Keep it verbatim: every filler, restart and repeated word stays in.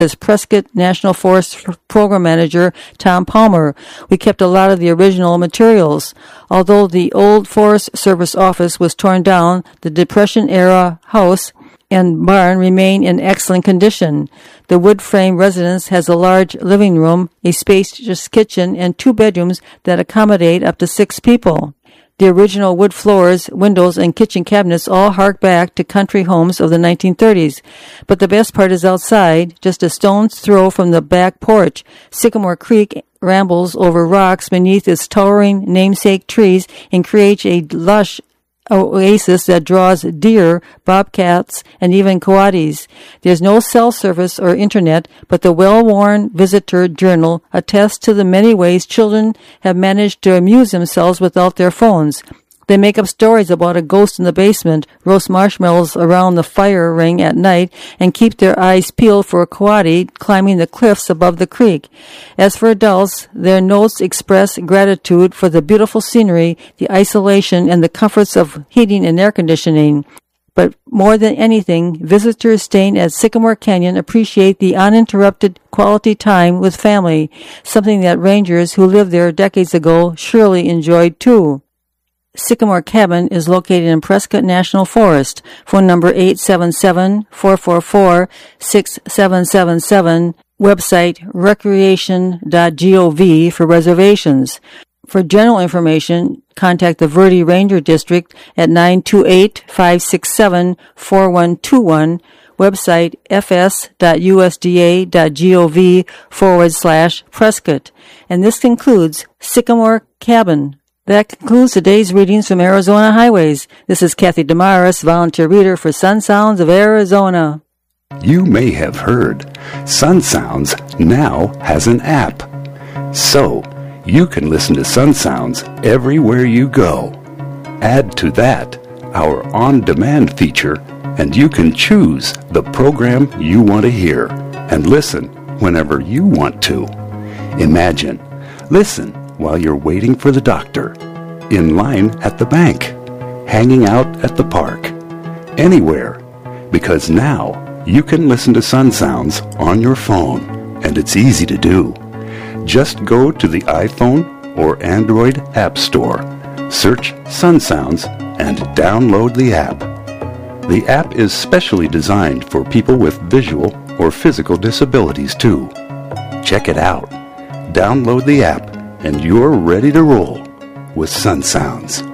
as Prescott National Forest Program Manager Tom Palmer. We kept a lot of the original materials. Although the old Forest Service office was torn down, the Depression-era house and barn remain in excellent condition. The wood frame residence has a large living room, a spacious kitchen, and two bedrooms that accommodate up to six people. The original wood floors, windows, and kitchen cabinets all hark back to country homes of the nineteen thirties. But the best part is outside, just a stone's throw from the back porch. Sycamore Creek rambles over rocks beneath its towering namesake trees and creates a lush oasis that draws deer, bobcats, and even coatis. There's no cell service or internet, but the well-worn visitor journal attests to the many ways children have managed to amuse themselves without their phones. They make up stories about a ghost in the basement, roast marshmallows around the fire ring at night, and keep their eyes peeled for a coati climbing the cliffs above the creek. As for adults, their notes express gratitude for the beautiful scenery, the isolation, and the comforts of heating and air conditioning. But more than anything, visitors staying at Sycamore Canyon appreciate the uninterrupted quality time with family, something that rangers who lived there decades ago surely enjoyed too. Sycamore Cabin is located in Prescott National Forest. Phone number eight seven seven, four four four, six seven seven seven. Website recreation dot gov for reservations. For general information, contact the Verde Ranger District at nine two eight, five six seven, four one two one. Website fs.usda.gov forward slash Prescott. And this concludes Sycamore Cabin. That concludes today's readings from Arizona Highways. This is Kathy Damaris, volunteer reader for Sun Sounds of Arizona. You may have heard Sun Sounds now has an app. So, you can listen to Sun Sounds everywhere you go. Add to that our on-demand feature, and you can choose the program you want to hear and listen whenever you want to. Imagine, listen while you're waiting for the doctor, in line at the bank, hanging out at the park, anywhere, because now you can listen to Sun Sounds on your phone, and it's easy to do. Just go to the iPhone or Android App Store, search Sun Sounds, and download the app. The app is specially designed for people with visual or physical disabilities too. Check it out. Download the app, and you're ready to roll with Sun Sounds.